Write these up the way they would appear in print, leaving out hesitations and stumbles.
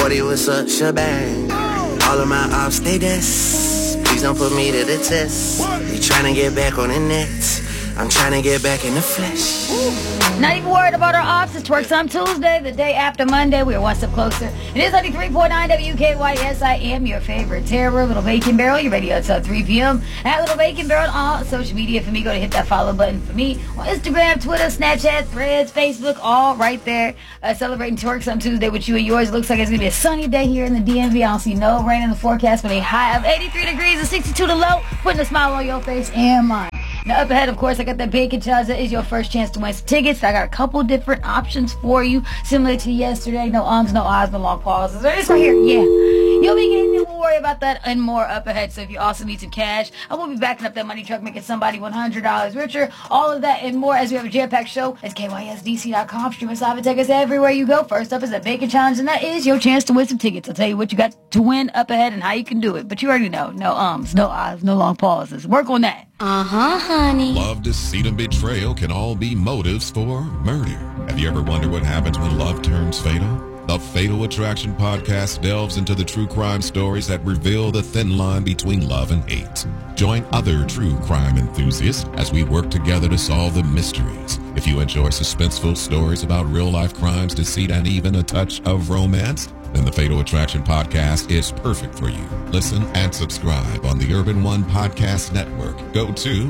40 was a shebang. All of my ops, they desk. Please don't put me to the test. They tryna get back on the net. I'm tryna get back in the flesh. Not even worried about our ops. It's Twerk Some Tuesday, the day after Monday. We are one step closer. It is 93.9 WKYS. I am your favorite terror, Little Bacon Barrel. Your radio until 3 p.m. At Little Bacon Barrel on all social media. For me, go to hit that follow button for me on Instagram, Twitter, Snapchat, Threads, Facebook, all right there. Celebrating Twerk Some Tuesday with you and yours. It looks like it's going to be a sunny day here in the DMV. I don't see no rain in the forecast, but a high of 83 degrees and 62 to low, putting a smile on your face and mine. Now, up ahead, of course, I got that Bacon Challenge. That is your first chance to win some tickets. I got a couple different options for you, similar to yesterday. No ums, no ahs, no long pauses. This right here, yeah. You'll be getting to worry about that and more up ahead. So if you also need some cash, I will be backing up that money truck, making somebody $100 richer. All of that and more as we have a jam-packed show. It's KYSDC.com. Stream us live and take us everywhere you go. First up is the Bacon Challenge, and that is your chance to win some tickets. I'll tell you what you got to win up ahead and how you can do it. But you already know. No ums, no ahs, no long pauses. Work on that. Honey. Love, deceit, and betrayal can all be motives for murder. Have you ever wondered what happens when love turns fatal? The Fatal Attraction podcast delves into the true crime stories that reveal the thin line between love and hate. Join other true crime enthusiasts as we work together to solve the mysteries. If you enjoy suspenseful stories about real-life crimes, deceit, and even a touch of romance, then the Fatal Attraction podcast is perfect for you. Listen and subscribe on the Urban One Podcast Network. Go to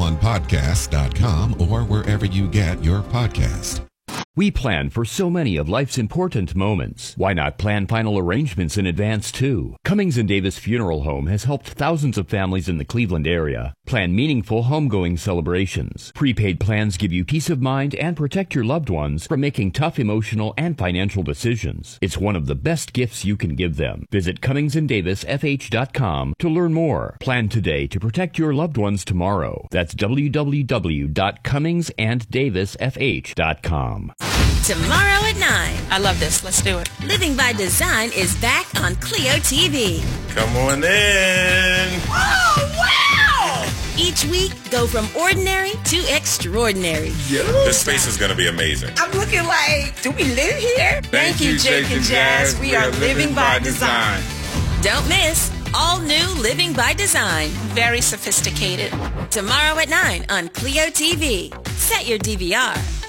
urbanonepodcast.com or wherever you get your podcast. We plan for so many of life's important moments. Why not plan final arrangements in advance, too? Cummings & Davis Funeral Home has helped thousands of families in the Cleveland area plan meaningful homegoing celebrations. Prepaid plans give you peace of mind and protect your loved ones from making tough emotional and financial decisions. It's one of the best gifts you can give them. Visit CummingsandDavisFH.com to learn more. Plan today to protect your loved ones tomorrow. That's www.CummingsandDavisFH.com. Tomorrow at 9. I love this. Let's do it. Living by Design is back on Clio TV. Come on in. Oh, wow! Each week, go from ordinary to extraordinary. Yeah. This space is going to be amazing. I'm looking like, do we live here? Thank you, Jake and Jazz. We are living by design. Don't miss all new Living by Design. Very sophisticated. Tomorrow at 9 on Clio TV. Set your DVR.